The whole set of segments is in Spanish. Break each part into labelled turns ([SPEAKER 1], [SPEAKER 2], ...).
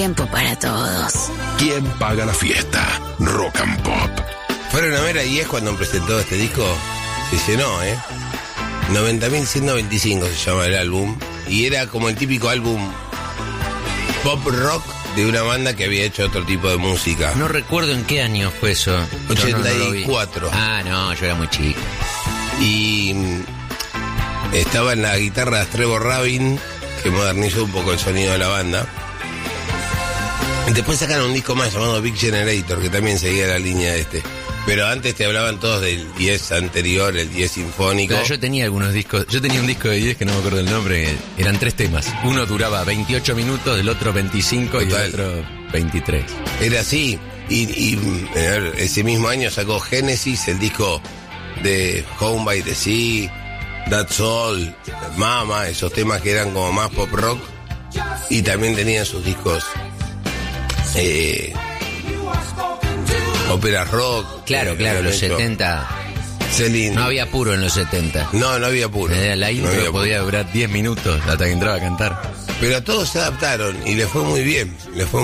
[SPEAKER 1] Tiempo para todos.
[SPEAKER 2] ¿Quién paga la fiesta? Rock and Pop.
[SPEAKER 3] Fueron a ver a Yes cuando presentó este disco. Se llenó, 90.125 se llama el álbum. Y era como el típico álbum pop rock de una banda que había hecho otro tipo de música.
[SPEAKER 4] No recuerdo en qué año fue eso.
[SPEAKER 3] 84.
[SPEAKER 4] No, yo era muy chico.
[SPEAKER 3] Y estaba en la guitarra Trevor Rabin, que modernizó un poco el sonido de la banda. Después sacaron un disco más llamado Big Generator, que también seguía la línea de este. Pero antes te hablaban todos del Yes anterior, el Yes sinfónico.
[SPEAKER 4] Claro, yo tenía algunos discos. Yo tenía un disco de Yes que no me acuerdo el nombre. Eran 3 temas. Uno duraba 28 minutos, el otro 25 Total. Y el otro 23.
[SPEAKER 3] Era así. Y ese mismo año sacó Genesis, el disco de Home by the Sea, That's All, Mama, esos temas que eran como más pop rock. Y también tenían sus discos ópera rock.
[SPEAKER 4] Claro, los 70.
[SPEAKER 3] Celine.
[SPEAKER 4] No había puro en los 70.
[SPEAKER 3] No había puro.
[SPEAKER 4] La intro podía durar 10 minutos hasta que entraba a cantar.
[SPEAKER 3] Pero a todos se adaptaron y les fue muy bien.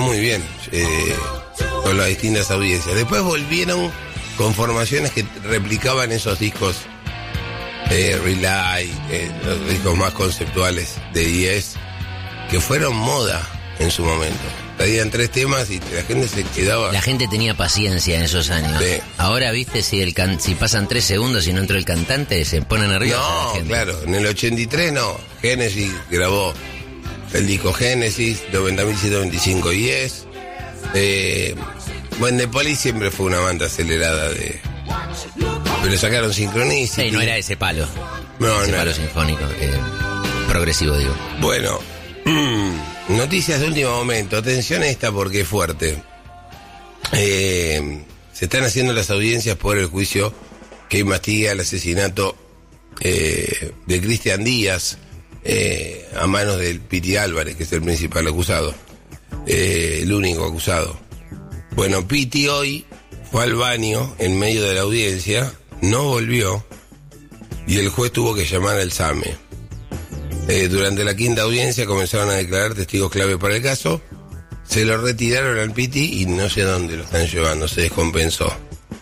[SPEAKER 3] Con las distintas audiencias. Después volvieron con formaciones que replicaban esos discos Relay, los discos más conceptuales de Yes, que fueron moda en su momento. Traían 3 temas y la gente se quedaba.
[SPEAKER 4] La gente tenía paciencia en esos años.
[SPEAKER 3] Sí.
[SPEAKER 4] Ahora, viste, si pasan 3 segundos y no entró el cantante, se ponen nerviosos.
[SPEAKER 3] No, claro, en el 83 no. Genesis grabó el disco Genesis, 90.125 Yes. Bueno, The Police siempre fue una banda acelerada pero sacaron Synchronicity.
[SPEAKER 4] Sí, no era ese palo.
[SPEAKER 3] No,
[SPEAKER 4] ese palo sinfónico. Progresivo, digo.
[SPEAKER 3] Bueno. Noticias de último momento. Atención a esta porque es fuerte. Se están haciendo las audiencias por el juicio que investiga el asesinato de Cristian Díaz a manos del Piti Álvarez, que es el principal acusado, el único acusado. Bueno, Piti hoy fue al baño en medio de la audiencia, no volvió y el juez tuvo que llamar al SAME. Durante la quinta audiencia comenzaron a declarar testigos clave para el caso. Se lo retiraron al Piti y no sé dónde lo están llevando, se descompensó.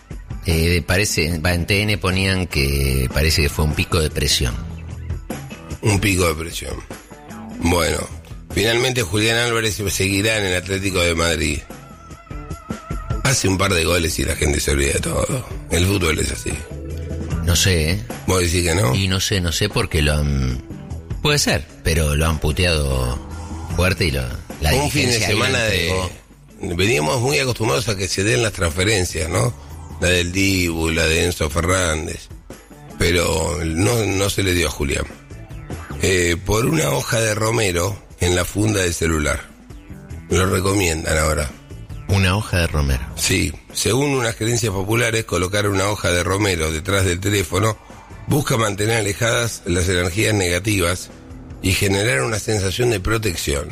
[SPEAKER 4] En TN ponían que parece que fue un pico de presión.
[SPEAKER 3] Un pico de presión. Bueno, finalmente Julián Álvarez seguirá en el Atlético de Madrid. Hace un par de goles y la gente se olvida de todo. El fútbol es así.
[SPEAKER 4] No sé,
[SPEAKER 3] ¿Vos decís que no?
[SPEAKER 4] Y no sé porque lo han... Puede ser, pero lo han puteado fuerte y la
[SPEAKER 3] un fin de semana veníamos muy acostumbrados a que se den las transferencias, ¿no? La del Dibu, la de Enzo Fernández. Pero no se le dio a Julián. Por una hoja de romero en la funda del celular. Lo recomiendan ahora.
[SPEAKER 4] Una hoja de romero.
[SPEAKER 3] Sí, según unas creencias populares, colocar una hoja de romero detrás del teléfono busca mantener alejadas las energías negativas y generar una sensación de protección.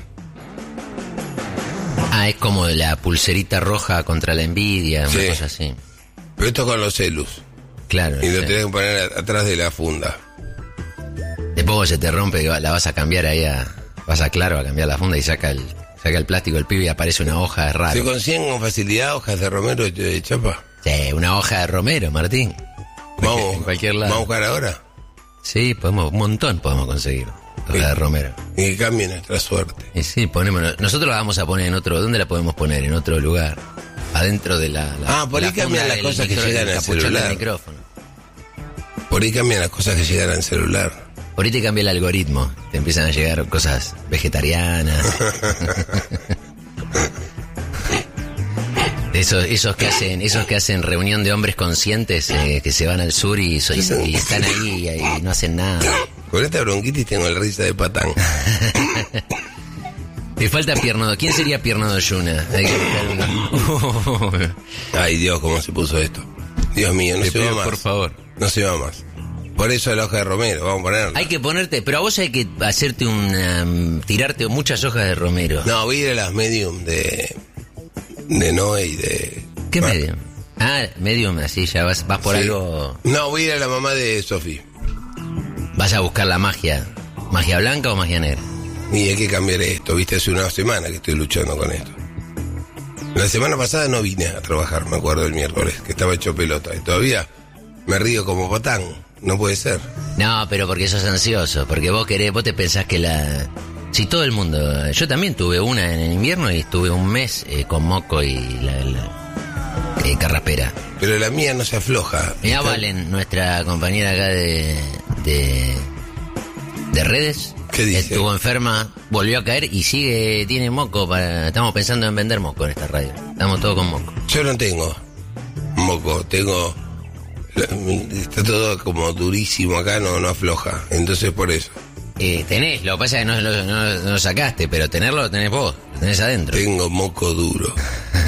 [SPEAKER 4] Es como la pulserita roja contra la envidia,
[SPEAKER 3] sí.
[SPEAKER 4] Una cosa así.
[SPEAKER 3] Pero esto con los celus.
[SPEAKER 4] Claro.
[SPEAKER 3] Y lo tenés que poner atrás de la funda.
[SPEAKER 4] Después se te rompe, la vas a cambiar ahí vas a Claro a cambiar la funda y saca el plástico del pibe y aparece una hoja de raro.
[SPEAKER 3] ¿Se consiguen con facilidad hojas de romero de chapa?
[SPEAKER 4] Sí, una hoja de romero, Martín.
[SPEAKER 3] Vamos,
[SPEAKER 4] en cualquier lado.
[SPEAKER 3] ¿Vamos a buscar ahora?
[SPEAKER 4] Sí, un montón podemos conseguir. Hoja de romero.
[SPEAKER 3] Y que cambie nuestra suerte.
[SPEAKER 4] Y sí, nosotros la vamos a poner en otro... ¿Dónde la podemos poner? En otro lugar. Adentro de
[SPEAKER 3] por ahí cambian las cosas que llegan al celular.
[SPEAKER 4] Micrófono.
[SPEAKER 3] Por ahí cambian las cosas que llegan al celular.
[SPEAKER 4] Por ahí te cambia el algoritmo. Te empiezan a llegar cosas vegetarianas. Esos que hacen reunión de hombres conscientes que se van al sur y están ahí y no hacen nada.
[SPEAKER 3] Con esta bronquitis tengo el risa de patán.
[SPEAKER 4] Te falta Pierno. ¿Quién sería Pierno de Yuna?
[SPEAKER 3] Ay, Dios, cómo se puso esto. Dios mío, no se va más.
[SPEAKER 4] Por favor.
[SPEAKER 3] No se va más. Por eso la hoja de romero, vamos a ponerla.
[SPEAKER 4] Hay que ponerte, pero a vos hay que hacerte tirarte muchas hojas de romero.
[SPEAKER 3] No, voy a ir a las medium de Noé y de...
[SPEAKER 4] ¿Qué medium? Medium, así ya vas por algo...
[SPEAKER 3] No, voy a ir a la mamá de Sofi.
[SPEAKER 4] Vas a buscar la magia. ¿Magia blanca o magia negra?
[SPEAKER 3] Y hay que cambiar esto, viste, hace una semana que estoy luchando con esto. La semana pasada no vine a trabajar, me acuerdo el miércoles, que estaba hecho pelota. Y todavía me río como patán, no puede ser.
[SPEAKER 1] No, pero porque sos ansioso, porque vos te pensás que si todo el mundo... Yo también tuve una en el invierno y estuve un mes con moco y la carraspera.
[SPEAKER 3] Pero la mía no se afloja.
[SPEAKER 1] Mirá, Valen, nuestra compañera acá de redes.
[SPEAKER 3] ¿Qué dice?
[SPEAKER 1] Estuvo enferma, volvió a caer y tiene moco. Estamos pensando en vender moco en esta radio. Estamos todos con moco.
[SPEAKER 3] Yo no tengo moco, está todo como durísimo acá, no afloja. Entonces por eso.
[SPEAKER 1] Tenés, lo que pasa es que no lo sacaste, pero tenerlo lo tenés vos, lo tenés adentro.
[SPEAKER 3] Tengo moco duro.